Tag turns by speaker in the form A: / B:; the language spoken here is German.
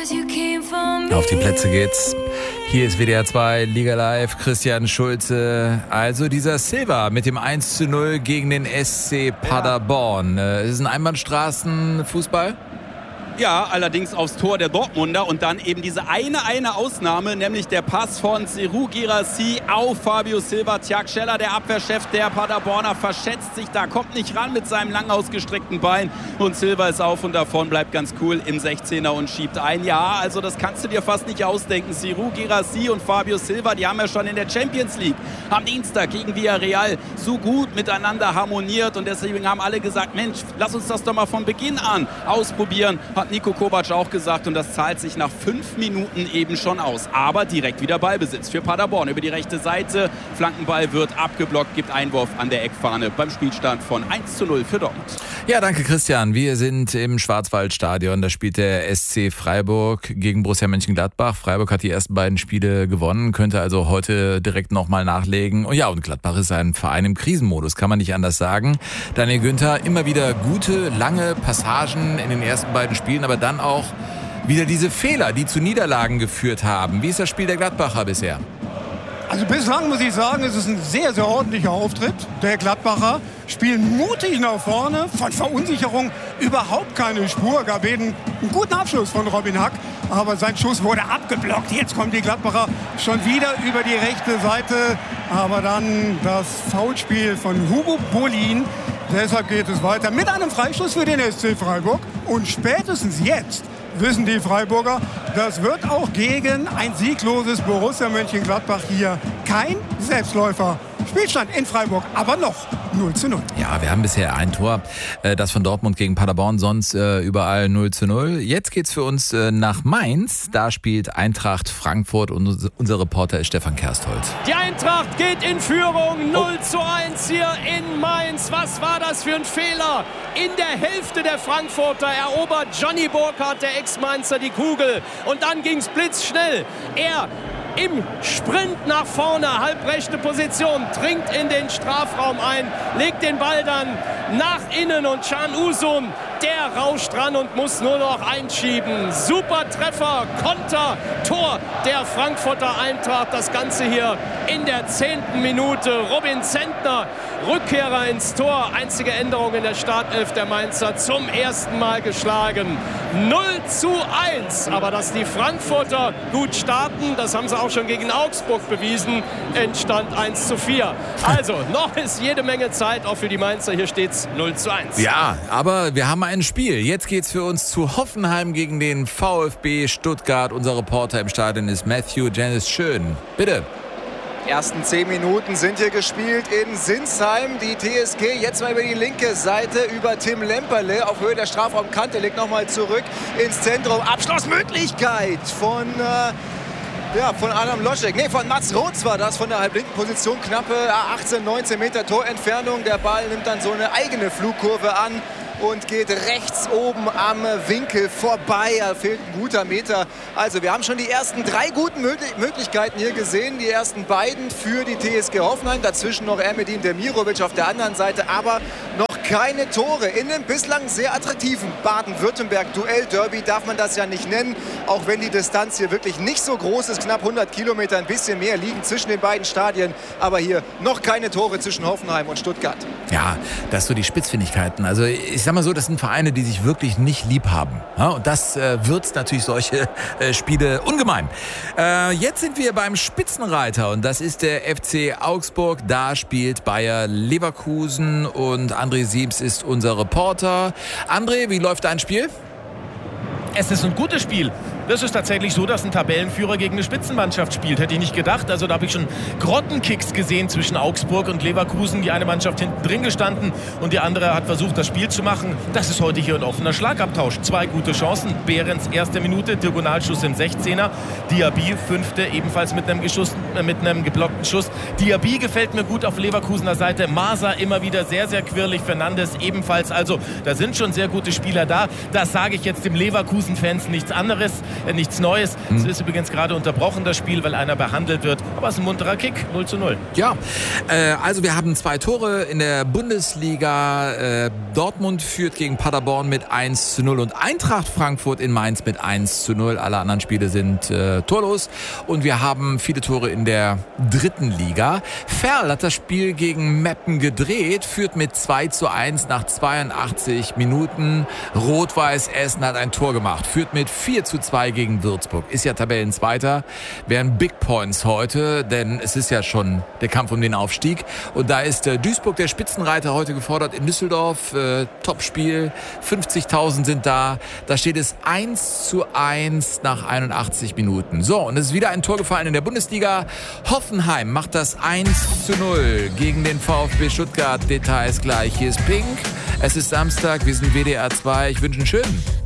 A: Auf die Plätze geht's. Hier ist WDR 2, Liga Live, Christian Schulze. Also dieser Silva mit dem 1:0 gegen den SC Paderborn. Ist es ein Einbahnstraßenfußball?
B: Ja, allerdings aufs Tor der Dortmunder und dann eben diese eine Ausnahme, nämlich der Pass von Serhou Guirassy auf Fabio Silva. Tjag Scheller, der Abwehrchef der Paderborner, verschätzt sich da, kommt nicht ran mit seinem lang ausgestreckten Bein und Silva ist auf und davon, bleibt ganz cool im 16er und schiebt ein. Ja, also das kannst du dir fast nicht ausdenken. Serhou Guirassy und Fabio Silva, die haben ja schon in der Champions League am Dienstag gegen Villarreal so gut miteinander harmoniert und deswegen haben alle gesagt, Mensch, lass uns das doch mal von Beginn an ausprobieren. Hat Niko Kovac auch gesagt und das zahlt sich nach 5 Minuten eben schon aus. Aber direkt wieder Ballbesitz für Paderborn über die rechte Seite. Flankenball wird abgeblockt, gibt Einwurf an der Eckfahne beim Spielstand von 1:0 für Dortmund.
A: Ja, danke Christian. Wir sind im Schwarzwaldstadion. Da spielt der SC Freiburg gegen Borussia Mönchengladbach. Freiburg hat die ersten beiden Spiele gewonnen, könnte also heute direkt nochmal nachlegen. Und ja, und Gladbach ist ein Verein im Krisenmodus, kann man nicht anders sagen. Daniel Günther, immer wieder gute, lange Passagen in den ersten beiden Spielen, aber dann auch wieder diese Fehler, die zu Niederlagen geführt haben. Wie ist das Spiel der Gladbacher bisher?
C: Also bislang muss ich sagen, es ist ein sehr, sehr ordentlicher Auftritt. Der Gladbacher spielen mutig nach vorne, von Verunsicherung überhaupt keine Spur. Gab eben einen guten Abschluss von Robin Hack, aber sein Schuss wurde abgeblockt. Jetzt kommen die Gladbacher schon wieder über die rechte Seite, aber dann das Foulspiel von Hugo Bolin. Deshalb geht es weiter mit einem Freistoß für den SC Freiburg. Und spätestens jetzt wissen die Freiburger, das wird auch gegen ein siegloses Borussia Mönchengladbach hier kein Selbstläufer. Spielstand in Freiburg, aber noch 0:0.
A: Ja, wir haben bisher ein Tor, das von Dortmund gegen Paderborn, sonst überall 0:0. Jetzt geht's für uns nach Mainz. Da spielt Eintracht Frankfurt und unser Reporter ist Stefan Kersthold.
D: Die Eintracht geht in Führung, 0:1 hier in Mainz. Was war das für ein Fehler? In der Hälfte der Frankfurter erobert Johnny Burkhardt, der Ex-Mainzer, die Kugel. Und dann ging's blitzschnell. Er im Sprint nach vorne, halbrechte Position, dringt in den Strafraum ein, legt den Ball dann nach innen und Can Uzun, der rauscht ran und muss nur noch einschieben. Super Treffer, Konter, Tor der Frankfurter Eintracht. Das Ganze hier in der 10. Minute. Robin Zentner, Rückkehrer ins Tor. Einzige Änderung in der Startelf der Mainzer, zum ersten Mal geschlagen. 0:1. Aber dass die Frankfurter gut starten, das haben sie auch schon gegen Augsburg bewiesen. Endstand 1:4. Also noch ist jede Menge Zeit, auch für die Mainzer. Hier steht's 0:1.
A: Ja, aber wir haben ein Spiel. Jetzt geht's für uns zu Hoffenheim gegen den VfB Stuttgart. Unser Reporter im Stadion ist Matthew Janis Schön. Bitte.
E: Ersten 10 Minuten sind hier gespielt in Sinsheim. Die TSG jetzt mal über die linke Seite über Tim Lemperle auf Höhe der Strafraumkante, legt nochmal zurück ins Zentrum. Abschlussmöglichkeit von Adam Loschek. Nee, von Mats Roth war das, von der halblinken Position. Knappe 18, 19 Meter Torentfernung. Der Ball nimmt dann so eine eigene Flugkurve an und geht rechts oben am Winkel vorbei. Da fehlt ein guter Meter. Also wir haben schon die ersten 3 guten Möglichkeiten hier gesehen. Die ersten beiden für die TSG Hoffenheim. Dazwischen noch Ermedin Demirovic auf der anderen Seite. Aber noch keine Tore in dem bislang sehr attraktiven Baden-Württemberg-Duell-Derby. Darf man das ja nicht nennen. Auch wenn die Distanz hier wirklich nicht so groß ist. Knapp 100 Kilometer, ein bisschen mehr liegen zwischen den beiden Stadien. Aber hier noch keine Tore zwischen Hoffenheim und Stuttgart.
A: Ja, das so die Spitzfindigkeiten. Also ich sag mal so, das sind Vereine, die sich wirklich nicht lieb haben. Ja, und das würzt natürlich solche Spiele ungemein. Jetzt sind wir beim Spitzenreiter und das ist der FC Augsburg. Da spielt Bayer Leverkusen und André Siebs ist unser Reporter. André, wie läuft dein Spiel?
F: Es ist ein gutes Spiel. Das ist tatsächlich so, dass ein Tabellenführer gegen eine Spitzenmannschaft spielt. Hätte ich nicht gedacht. Also da habe ich schon Grottenkicks gesehen zwischen Augsburg und Leverkusen. Die eine Mannschaft hinten drin gestanden und die andere hat versucht, das Spiel zu machen. Das ist heute hier ein offener Schlagabtausch. 2 gute Chancen. Behrens erste Minute, Diagonalschuss im 16er. Diaby fünfte, ebenfalls mit einem geblockten Schuss. Diaby gefällt mir gut auf Leverkusener Seite. Masa immer wieder sehr, sehr quirlig. Fernandes ebenfalls. Also da sind schon sehr gute Spieler da. Das sage ich jetzt dem Leverkusen-Fans nichts anderes. nichts Neues. Es ist übrigens gerade unterbrochen, das Spiel, weil einer behandelt wird. Aber es ist ein munterer Kick, 0:0.
A: Ja, also wir haben 2 Tore in der Bundesliga. Dortmund führt gegen Paderborn mit 1:0 und Eintracht Frankfurt in Mainz mit 1:0. Alle anderen Spiele sind torlos. Und wir haben viele Tore in der 3. Liga. Ferl hat das Spiel gegen Meppen gedreht, führt mit 2:1 nach 82 Minuten. Rot-Weiß Essen hat ein Tor gemacht, führt mit 4:2 gegen Würzburg. Ist ja Tabellenzweiter. Wären Big Points heute, denn es ist ja schon der Kampf um den Aufstieg. Und da ist Duisburg, der Spitzenreiter, heute gefordert in Düsseldorf. Topspiel, 50.000 sind da. Da steht es 1:1 nach 81 Minuten. So, und es ist wieder ein Tor gefallen in der Bundesliga. Hoffenheim macht das 1:0 gegen den VfB Stuttgart. Details gleich. Hier ist Pink. Es ist Samstag, wir sind WDR 2. Ich wünsche einen schönen.